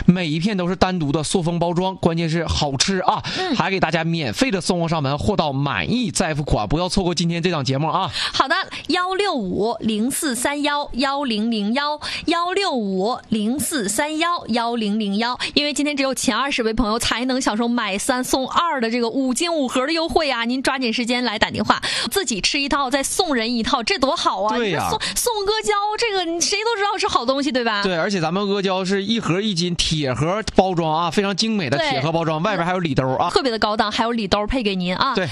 每一片都是单独的塑封包装，关键是好吃啊！还给大家免费的送货上门，货到满意再付款，不要错过今天这档节目啊！ 好的，16504311001，16504311001，因为今天只有前20位朋友才能享受买3送2的这个5斤5盒的优惠啊！您抓紧时间来打电话，自己吃一套再送人一套，这多好啊！ 对呀， 送阿胶，这个谁都知道是好东西，对吧？ 对，而且咱们阿胶是1盒1斤铁盒包装啊，非常精美的铁盒包装，外边还有礼兜啊， 特别的高档，还有礼兜配给您啊。 对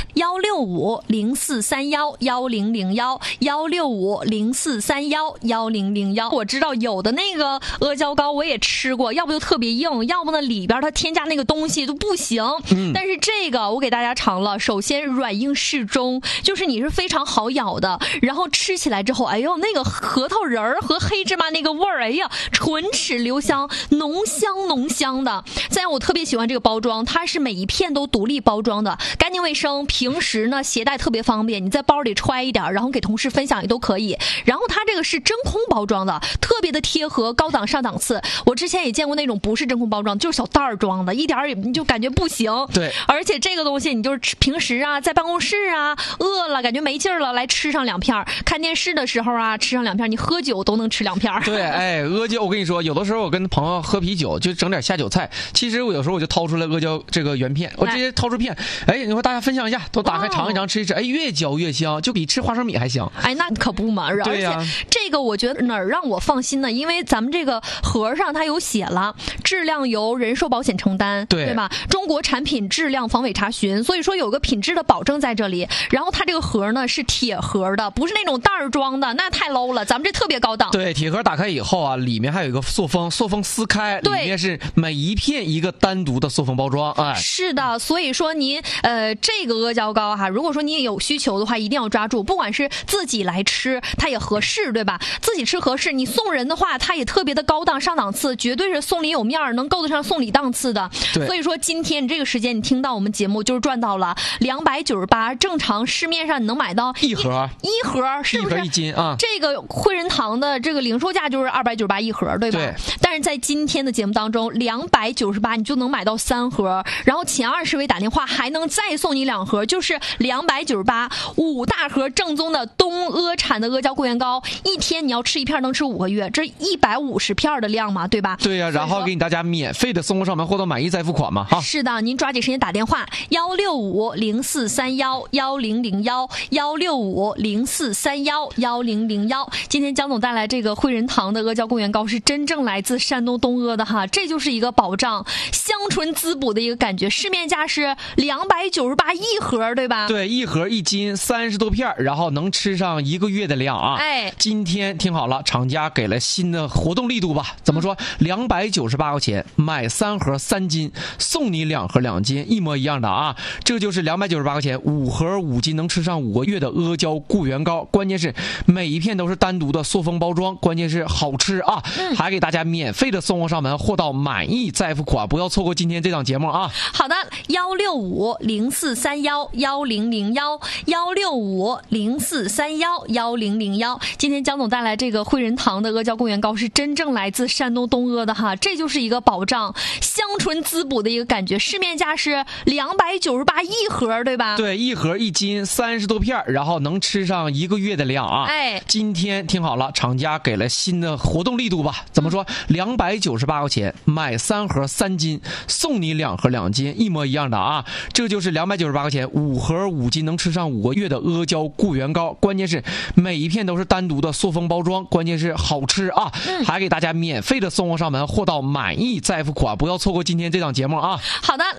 ，16504311001，16504311001。我知道有的那个阿胶糕我也吃过，要不就特别硬，要不呢里边它添加那个东西都不行。但是这个我给大家尝了，首先软硬适中，就是你是非常好咬的，然后吃起来之后，哎呦，那个核桃仁儿和黑芝麻那个味儿，哎呀，唇齿留香，浓香的。再让我特别喜欢这个包装，它是每一片都独立包装的，干净卫生，平时呢携带特别方便，你在包里揣一点，然后给同事分享也都可以。然后它这个是真空包装的，特别的贴合，高档上档次。我之前也见过那种不是真空包装，就是小袋儿装的，一点也就感觉不行。 对， 而且这个东西你就是平时啊，在办公室啊，饿了感觉没劲儿了，来吃上2片，看电视的时候啊，吃上2片，你喝酒都能吃2片。 对，哎，阿胶，我跟你说，有的时候我跟朋友喝啤酒，就整点下酒菜。其实我有时候我就掏出来阿胶这个原片，我直接掏出片，哎，你说大家分享一下，都打开尝一尝，吃一吃，哎，越嚼越香，就比吃花生米还香。 哎，那可不嘛， 对呀。 而且这个我觉得哪儿让我放心呢？因为咱们这个盒上它有写了，质量由人寿保险承担，对吧？中国产品质量防伪查询，所以说有个品质的保证在这里。然后它这个盒呢是铁盒的，不是那种袋儿装的，那太 low 了。咱们这特别高档。 对，铁盒打开以后啊，里面还有一个塑封撕开，里面是每一片一个单独的塑封包装。哎， 是的，所以说您这个阿胶糕哈，如果说你也有需求的话，一定要抓住，不管是自己来吃，它也合适，对吧？自己吃合适，你送人的话，它也特别的高档上档次，绝对是送礼有面儿，能够得上送礼档次的。所以说今天你这个时间你听到我们节目就是赚到了298，正常市面上你能买到一盒，是不是？1盒 1斤啊。 这个汇仁堂的这个零售价就是298一盒，对吧？对。但是在今天的节目当中，298你就能买到3盒，然后前20位打电话还能再送你2盒，就是298，5大盒正宗的东阿产的阿胶固元膏，一天你要吃1片能吃5个月，这150片的量嘛，对吧？ 对呀，然后给你大家免费的送货上门，货到满意再付款嘛，哈。 是的，您抓紧时间打电话16504311001，16504311001。今天江总带来这个汇仁堂的阿胶固元膏是真正来自山东东阿的哈，这就是一个保障，香醇滋补的一个感觉。市面价是298一盒，对吧？ 对，1盒1斤30多片，然后能吃上1个月的量啊。 哎， 今天听好了，厂家给了新的活动力度吧？怎么说？298块钱买3盒3斤，送你2盒2斤，一模一样的啊！这就是298块钱5盒5斤，能吃上5个月的阿胶固元膏。关键是每一片都是单独的塑封包装，关键是好吃啊！还给大家免费的送货上门，货到满意再付款，不要错过今天这档节目啊！ 好的，16504311001，16504311001。今天江总带来这个汇仁堂的阿胶固元膏是真正来自山东东阿的哈，这就是一个保障，香醇滋补的一个感觉。市面价是298一盒，对吧？ 对，1盒1斤30多片，然后能吃上1个月的量啊！ 哎， 今天听好了，厂家给了新的活动力度吧？怎么说？298块钱买3盒3斤，送你2盒2斤，一模一样的啊！这就是298块钱5盒5斤，能吃上5个月的阿胶固元膏。关键是每一片都是单独的塑封包装，关键是好吃啊！还给大家免费的送货上门，货到满意再付款，不要错过今天这档节目啊！ 好的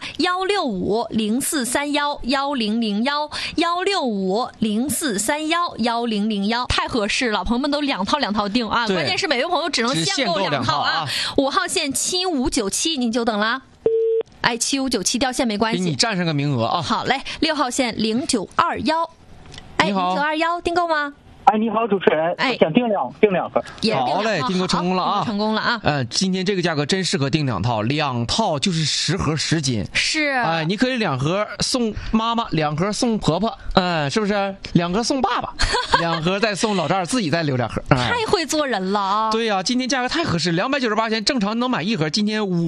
，16504311001，16504311001，太合适了，朋友们都2套订啊！关键是每位朋友只能限购2套啊！5号线7597您久等了。哎，7597掉线没关系， 给你占上个名额啊！ 好嘞，6号线0921，哎，0921订购吗？ 哎，你好，主持人，我想订两盒。 好嘞，订购成功了啊！ 成功了啊！ 今天这个价格真适合订2套，2套就是10盒10斤。 是， 哎，你可以2盒送妈妈，2盒送婆婆，是不是？2盒送爸爸，2盒再送老丈人，自己再留2盒。 太会做人了啊！ 对呀，今天价格太合适，298块钱正常能买1盒，今天5